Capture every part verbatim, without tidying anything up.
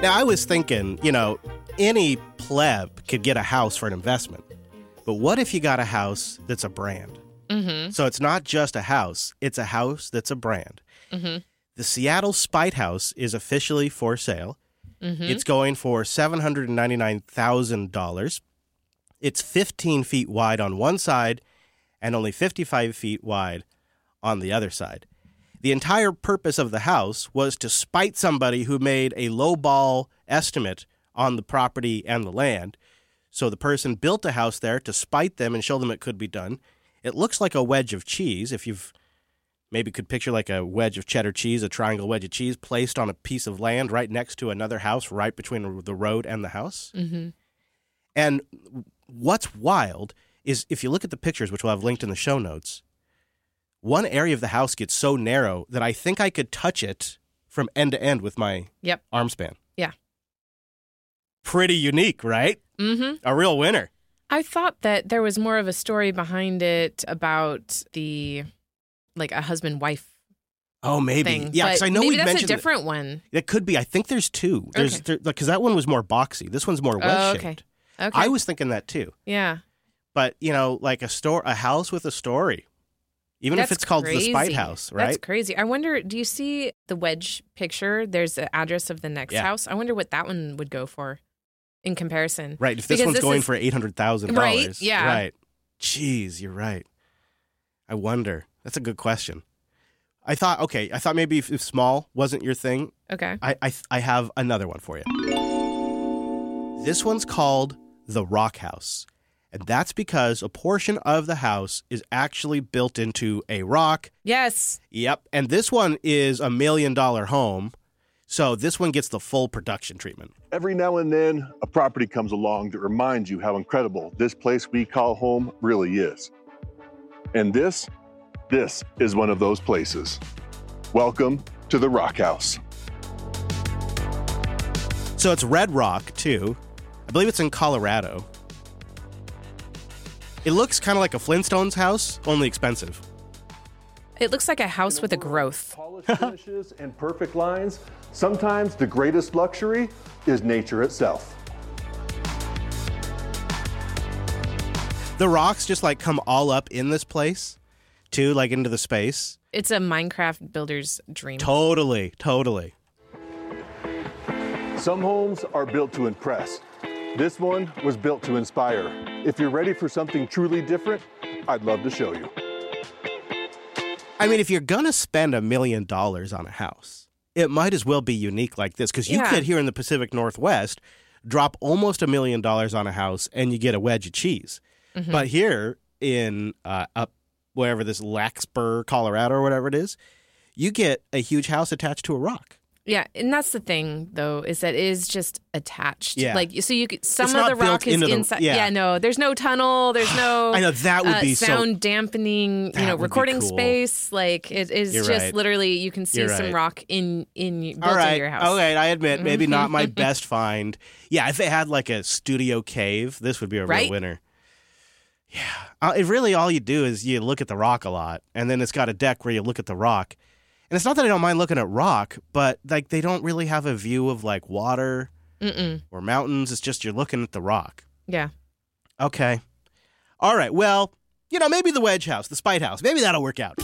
Now, I was thinking, you know, any pleb could get a house for an investment. But what if you got a house that's a brand? Mm-hmm. So it's not just a house, it's a house that's a brand. Mm-hmm. The Seattle Spite House is officially for sale. Mm-hmm. It's going for seven hundred ninety-nine thousand dollars. It's fifteen feet wide on one side and only fifty-five feet wide on the other side. The entire purpose of the house was to spite somebody who made a lowball estimate on the property and the land. So the person built a house there to spite them and show them it could be done. It looks like a wedge of cheese. If you've maybe could picture like a wedge of cheddar cheese, a triangle wedge of cheese placed on a piece of land right next to another house right between the road and the house. Mm-hmm. And what's wild is if you look at the pictures, which we'll have linked in the show notes, one area of the house gets so narrow that I think I could touch it from end to end with my yep. arm span. Yeah. Pretty unique, right? Mm-hmm. A real winner. I thought that there was more of a story behind it about the, like, a husband-wife Oh, maybe. thing. Yeah, because I know maybe we that's mentioned a different one. It could be. I think there's two. There's Okay. because that one was more boxy. This one's more Oh, wedge-shaped. okay. Okay. I was thinking that too. Yeah. But, you know, like a store, a house with a story. Even That's if it's called crazy. the Spite House, right? That's crazy. I wonder, do you see the wedge picture? There's the address of the next Yeah. house. I wonder what that one would go for in comparison. Right. If this Because one's this going is- for eight hundred thousand dollars. Right, yeah. Right. Jeez, you're right. I wonder. That's a good question. I thought, okay, I thought maybe if, if small wasn't your thing, Okay. I, I I have another one for you. This one's called the Rock House. And that's because a portion of the house is actually built into a rock. Yes. Yep. And this one is a million dollar home. So this one gets the full production treatment. Every now and then, a property comes along that reminds you how incredible this place we call home really is. And this, this is one of those places. Welcome to the Rock House. So it's Red Rock, too. I believe it's in Colorado. It looks kind of like a Flintstones house, only expensive. It looks like a house with a growth. Polished finishes and perfect lines. Sometimes the greatest luxury is nature itself. The rocks just like come all up in this place, too, like into the space. It's a Minecraft builder's dream. Totally, totally. Some homes are built to impress. This one was built to inspire. If you're ready for something truly different, I'd love to show you. I mean, if you're going to spend a million dollars on a house, it might as well be unique like this, because you Yeah. could, here in the Pacific Northwest, drop almost a million dollars on a house and you get a wedge of cheese. Mm-hmm. But here in uh, up wherever this Larkspur, Colorado, or whatever it is, you get a huge house attached to a rock. Yeah, and that's the thing, though, is that it is just attached. Yeah. Like, so you could, some It's of not the rock built is into the- inside. yeah. Yeah, no, there's no tunnel. There's no. I know, that would uh, be so- sound dampening. That You know, would be recording cool. space. Like, it is You're just right. literally you can see You're some right. rock in in built All right. into your house. Okay, I admit, maybe not my best find. Yeah, if it had like a studio cave, this would be a Right? real winner. Yeah. Uh, it really, all you do is you look at the rock a lot, and then it's got a deck where you look at the rock. And it's not that I don't mind looking at rock, but like they don't really have a view of like water Mm-mm. or mountains. It's just you're looking at the rock. Yeah. Okay. All right. Well, you know, maybe the Wedge House, the Spite House, maybe that'll work out.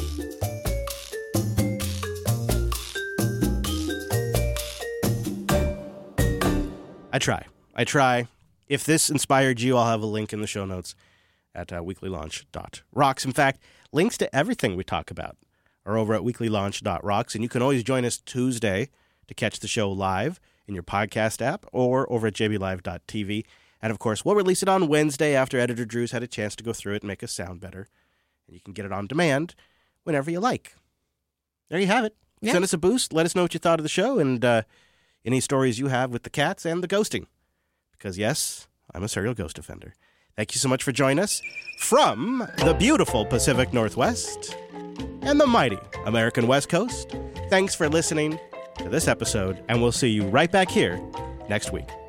I try. I try. If this inspired you, I'll have a link in the show notes at uh, weekly launch dot rocks. In fact, links to everything we talk about are over at weekly launch dot rocks, and you can always join us Tuesday to catch the show live in your podcast app or over at j b live dot t v. And, of course, we'll release it on Wednesday after Editor Drew's had a chance to go through it and make us sound better. And you can get it on demand whenever you like. There you have it. Yeah. Send us a boost. Let us know what you thought of the show and uh, any stories you have with the cats and the ghosting. Because, yes, I'm a serial ghost offender. Thank you so much for joining us from the beautiful Pacific Northwest and the mighty American West Coast. Thanks for listening to this episode, and we'll see you right back here next week.